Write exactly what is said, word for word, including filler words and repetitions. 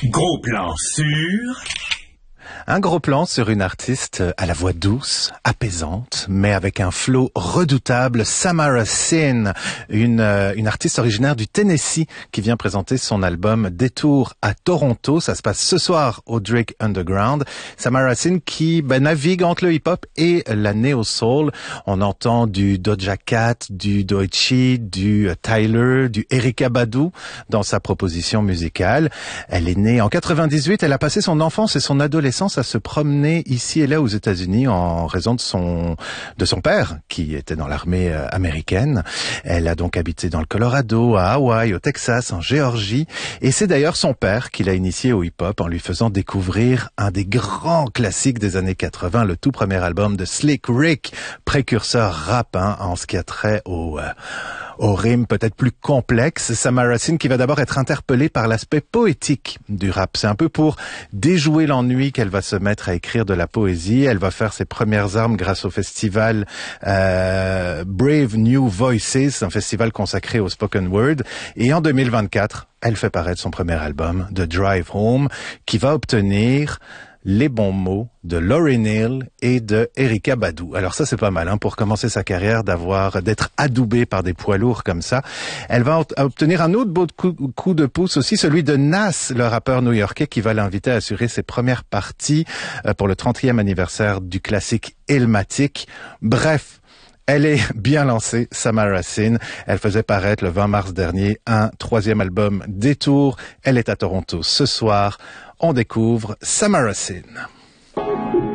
Gros plan sur... Un gros plan sur une artiste à la voix douce, apaisante, mais avec un flow redoutable, Samara Sin, une, euh, une artiste originaire du Tennessee qui vient présenter son album Détour à Toronto. Ça se passe ce soir au Drake Underground. Samara Sin qui ben, navigue entre le hip-hop et la neo-soul. On entend du Doja Cat, du Doechii, du Tyler, du Erykah Badu dans sa proposition musicale. Elle est née en quatre-vingt-dix-huit. Elle a passé son enfance et son adolescence à se promener ici et là aux États-Unis en raison de son de son père qui était dans l'armée euh, américaine. Elle a donc habité dans le Colorado, à Hawaï, au Texas, en Géorgie, et c'est d'ailleurs son père qui l'a initiée au hip-hop en lui faisant découvrir un des grands classiques des années quatre-vingts, le tout premier album de Slick Rick, précurseur rap hein, en ce qui a trait au euh, aux rimes peut-être plus complexes. Samara Sin qui va d'abord être interpellée par l'aspect poétique du rap. C'est un peu pour déjouer l'ennui qu'elle va se mettre à écrire de la poésie. Elle va faire ses premières armes grâce au festival euh, Brave New Voices, un festival consacré au spoken word. Et en deux mille vingt-quatre, elle fait paraître son premier album, The Drive Home, qui va obtenir les bons mots de Lauryn Hill et de Erykah Badu. Alors ça, c'est pas mal, hein, pour commencer sa carrière, d'avoir, d'être adoubée par des poids lourds comme ça. Elle va obtenir un autre beau coup, coup de pouce aussi, celui de Nas, le rappeur new-yorkais, qui va l'inviter à assurer ses premières parties euh, pour le trentième anniversaire du classique Illmatic. Bref, elle est bien lancée, Samara Sin. Elle faisait paraître le vingt mars dernier un troisième album, Détour. Elle est à Toronto ce soir. On découvre Samara Sin.